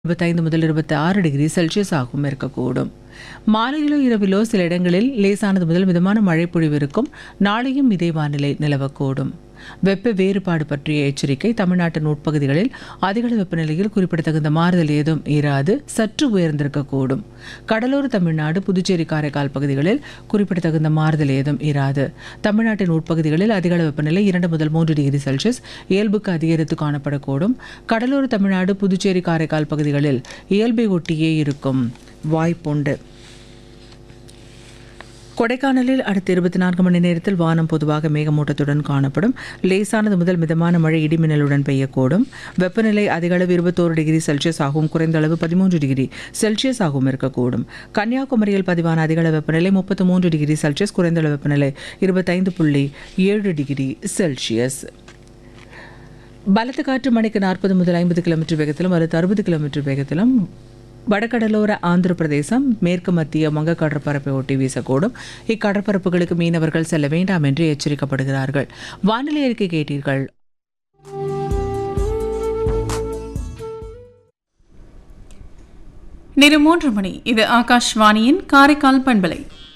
25 முதல் 26 degree Celsius ஆகவும் இருக்கக்கூடும். மாலையிலோ இரவிலோ சில இடங்களில் லேசானது முதல் மிதமான மழை பொழிவு இருக்கும். நாளையும் இதே வானிலை நிலவக்கூடும். வெப்ப வேறுபாடு பற்றிய எச்சரிக்கை. தமிழ்நாட்டின் உட்பகுதிகளில் அதிகளவு வெப்பநிலையில் குறிப்பிடத்தகுந்த மாறுதல் ஏதும் இராது. சற்று உயர்ந்திருக்கக்கூடும். கடலோர தமிழ்நாடு, புதுச்சேரி, காரைக்கால் பகுதிகளில் குறிப்பிடத்தகுந்த மாறுதல் ஏதும் இராது. தமிழ்நாட்டின் உட்பகுதிகளில் அதிகளவு வெப்பநிலை 2 முதல் 3 டிகிரி செல்சியஸ் இயல்புக்கு அதிகரித்து காணப்படக்கூடும். கடலோர தமிழ்நாடு, புதுச்சேரி, காரைக்கால் பகுதிகளில் இயல்பை ஒட்டியே இருக்கும் வாய்ப்புண்டு. கொடைக்கானலில் அடுத்த 24 மணி நேரத்தில் வானம் பொதுவாக மேகமூட்டத்துடன் காணப்படும். லேசானது முதல் மிதமான மழை இடிமின்னலுடன் பெய்யக்கூடும். வெப்பநிலை அதிகளவு 21 டிகிரி செல்சியஸ் ஆகவும் குறைந்த அளவு 13 டிகிரி செல்சியஸ் ஆகவும் இருக்கக்கூடும். கன்னியாகுமரியில் பதிவான அதிகளவு வெப்பநிலை 33 டிகிரி செல்சியஸ், குறைந்த அளவு வெப்பநிலை 25.7 டிகிரி செல்சியஸ். பலத்த காற்று மணிக்கு 40 முதல் 50 கிலோமீட்டர் வேகத்திலும் அல்லது 60 கிலோமீட்டர் வேகத்திலும் வடகடலோர ஆந்திர பிரதேசம், மேற்கு மத்திய வங்க கடற்பரப்பை ஒட்டி வீசக்கூடும். இக்கடற்பரப்புகளுக்கு மீனவர்கள் செல்ல வேண்டாம் என்று எச்சரிக்கப்படுகிறார்கள். வானிலை அறிக்கை கேட்டீர்கள். நேரம் 3 மணி. இது ஆகாஷ்வாணியின் காரைக்கால் பண்பலை.